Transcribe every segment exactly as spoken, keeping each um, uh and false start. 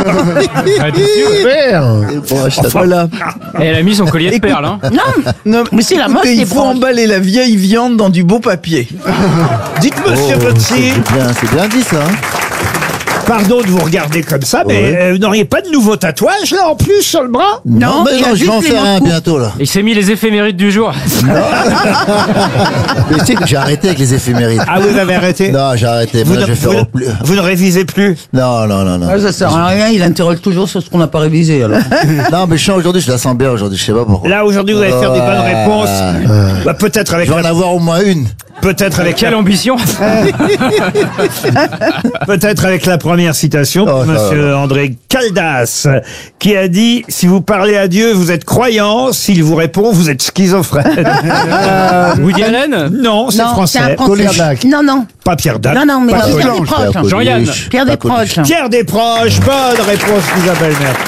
Ah, t'es sûr? Et bon, je Enfin, voilà. Et elle a mis son collier de perles. Hein. Non, Non, mais c'est la mode écoutez, des il faut branches. emballer la vieille viande dans du beau papier. dites monsieur Oh, Botsi, c'est bien, c'est bien dit ça. Hein. pardon de vous regarder comme ça, mais Ouais. euh, vous n'auriez pas de nouveau tatouage là en plus sur le bras? Non, mais il a non, je vais juste en les faire un manteaux. bientôt là. Il s'est mis les éphémérides du jour. Mais tu sais que j'ai arrêté avec les éphémérides. Ah, vous avez arrêté? Non, j'ai arrêté. Vous, Maintenant, ne, je vais vous, faire ne- au plus. vous ne révisez plus? Non, non, non, non. Ah, ça sert à rien, il interroge toujours sur ce qu'on n'a pas révisé alors. Non, mais je sens aujourd'hui, je la sens bien aujourd'hui, je sais pas pourquoi. Là aujourd'hui vous allez faire des bonnes Ouais. réponses. Bah, peut-être avec Je vais en la, avoir au moins une. peut-être avec Quelle la, ambition. peut-être avec la première citation pour Oh, ça monsieur André Caldas, qui a dit: si vous parlez à Dieu, vous êtes croyant, s'il vous répond, vous êtes schizophrène. Woody Allen. Non, c'est Non, français. c'est un Français. Non, non, Pas Pierre Dac. non, non, mais Pas Pierre Coluche. Desproges. Jean-Yann. Pierre Desproges. Pierre Desproges, bonne réponse d'Isabelle Mergo.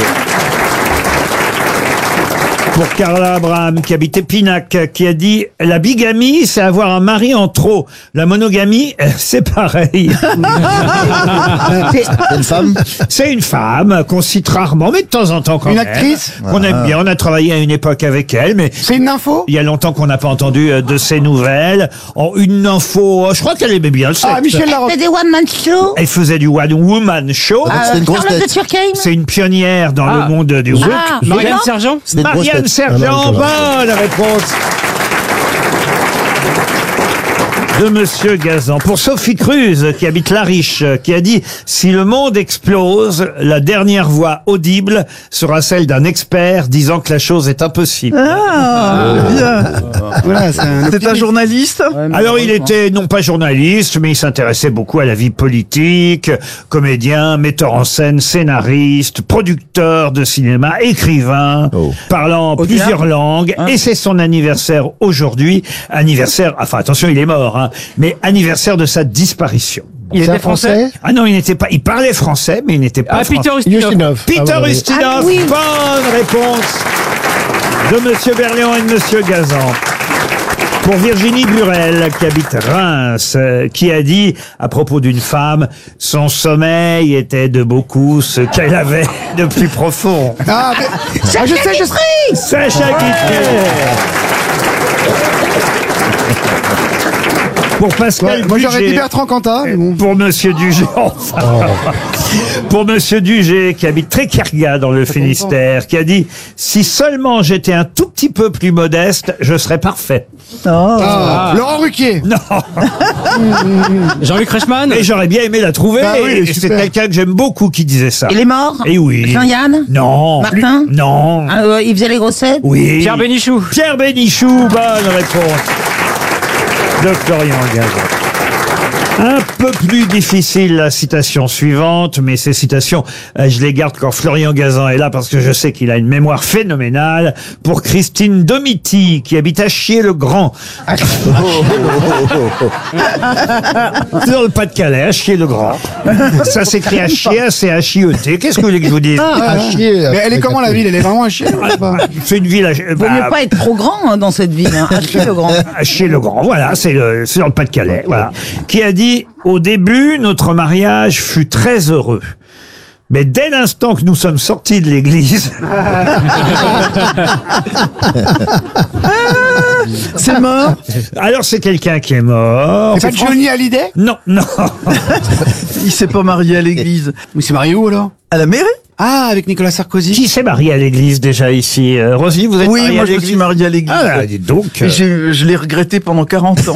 Pour Carla Abraham, qui habite Épinac, qui a dit: la bigamie, c'est avoir un mari en trop. La monogamie, euh, c'est pareil. C'est une femme. C'est une femme qu'on cite rarement, mais de temps en temps quand Une même. actrice Qu'on aime bien. On a travaillé à une époque avec elle, mais C'est une info? il y a longtemps qu'on n'a pas entendu euh, de ses nouvelles. En une info, euh, je crois qu'elle aimait bien le sexe. Ah, Michel Larocque. C'est des one-man show. Elle faisait du one woman show. Ah, c'est une grosse Charlotte de tête. Turckheim. C'est une pionnière dans Ah. le monde du rock. Ah, Marianne non. Sergent. C'est une grosse Marianne tête. Sergent, bonne réponse de monsieur Gazan. Pour Sophie Cruz, qui habite La Riche, qui a dit: si le monde explose, la dernière voix audible sera celle d'un expert disant que la chose est impossible. Ah, bien. Voilà, c'est un C'est un journaliste. Alors il était non pas journaliste, mais il s'intéressait beaucoup à la vie politique, comédien, metteur en scène, scénariste, producteur de cinéma, écrivain, Oh. parlant plusieurs langues, et c'est son anniversaire aujourd'hui, anniversaire, enfin attention il est mort, hein, mais anniversaire de sa disparition. Il était français. Ah non, il n'était pas, il parlait français, mais il n'était pas Ah, Peter français. Ustinov. Peter Ah, ouais, ouais. Ustinov, Ah, oui. bonne réponse de monsieur Berléand et de monsieur Gazan. Pour Virginie Burel, qui habite Reims, euh, qui a dit à propos d'une femme: son sommeil était de beaucoup ce qu'elle avait de plus profond. Ah, mais- ah, je sais, je sais. Sacha Guitry. Pour Pascal Ouais, moi j'aurais dit Bugé. Bertrand Cantat, mais bon. Pour Monsieur Dugé, enfin. Pour Monsieur Dugé, qui habite Tréquerga dans le Finistère, qui a dit: si seulement j'étais un tout petit peu plus modeste, je serais parfait. Ah, Laurent Ruquier. Non, Jean-Luc Reichmann. et j'aurais bien aimé la trouver. Bah oui, il est et c'est super. quelqu'un que j'aime beaucoup qui disait ça. Il est mort. Et oui. Jean-Yann. Non. Martin. Non. Ah, euh, il faisait les grossettes. Oui. Pierre Bénichou. Pierre Bénichou, bonne réponse de Florian Gazan. Un peu plus difficile la citation suivante, mais ces citations, euh, je les garde quand Florian Gazan est là parce que je sais qu'il a une mémoire phénoménale. Pour Christine Domiti, qui habite à Chier-le-Grand. C'est dans le Pas-de-Calais, à Chier-le-Grand. Ça s'écrit à Chier, c'est à H-I-E-T. Qu'est-ce que vous voulez que je vous dise? Ah, chier. mais elle est comment la ville? Elle est vraiment à chier ou pas? C'est une ville à, Vaut bah, mieux pas être trop grand hein, dans cette ville. Hein. Acheter le grand. à Chier-le-Grand. Voilà, c'est le- c'est dans le Pas-de-Calais. Voilà. Qui a dit: au début, notre mariage fut très heureux. Mais dès l'instant que nous sommes sortis de l'église, C'est mort. alors c'est quelqu'un qui est mort. C'est pas Johnny Hallyday? Non, non. Il s'est pas marié à l'église. Mais c'est marié où alors? À la mairie? Ah, avec Nicolas Sarkozy. Qui s'est marié à l'église déjà ici? Euh, Roselyne, vous êtes Oui, mariée moi à je me l'église? suis marié à l'église. Ah, bah, dites donc. Et j'ai- je l'ai regretté pendant quarante ans.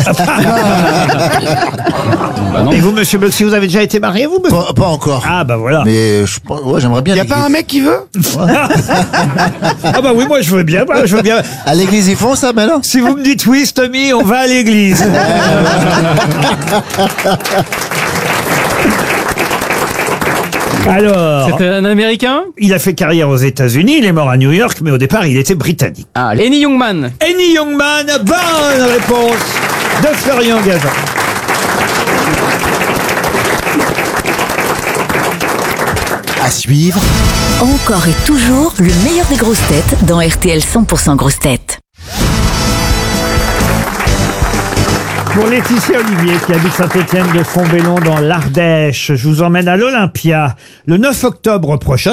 Et vous, monsieur Boxy, vous avez déjà été marié, vous? monsieur Pas, pas encore. Ah, bah voilà. Mais je, pense- ouais, j'aimerais bien. Y a pas un mec qui veut? Ah, bah oui, moi, je veux bien, moi, je veux bien. À l'église ils font ça maintenant. Si vous me dites oui, Stomy, on va à l'église. Alors, C'était un Américain. il a fait carrière aux États-Unis, il est mort à New York, mais au départ, il était britannique. Ah, Lenny Youngman. Henny Youngman, bonne réponse de Florian Gazan. À suivre, Encore et toujours le meilleur des grosses têtes dans R T L cent pour cent grosses têtes. Pour Laetitia Olivier, qui habite Saint-Étienne de Fontbellon dans l'Ardèche, je vous emmène à l'Olympia le neuf octobre prochain.